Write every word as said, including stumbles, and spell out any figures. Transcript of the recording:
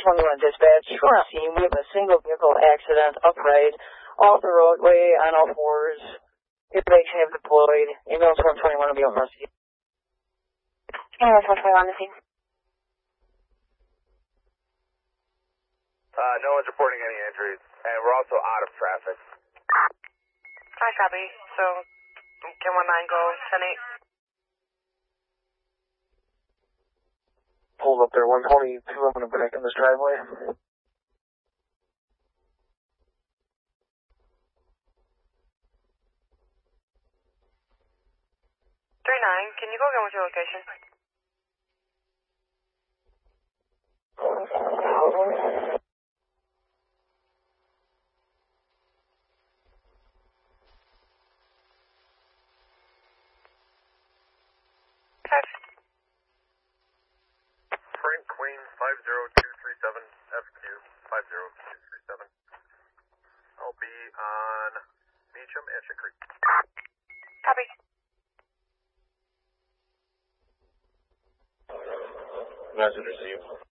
twenty-one dispatch. We're on scene. We have a single vehicle accident upright off the roadway on all fours. Information have deployed. Ambulance one twenty-one will be on scene. Ambulance one twenty-one on the scene. Uh, no one's reporting any injuries, and we're also out of traffic. Hi, copy. So, can one nine go ten eight? Pulled up there, one twenty-two, I'm going to back in this driveway. three nine, can you go again with your location? Frank Queen, five zero two three seven, F Q, five zero two three seven. I'll be on Meacham and Chick Creek. Copy. Message received.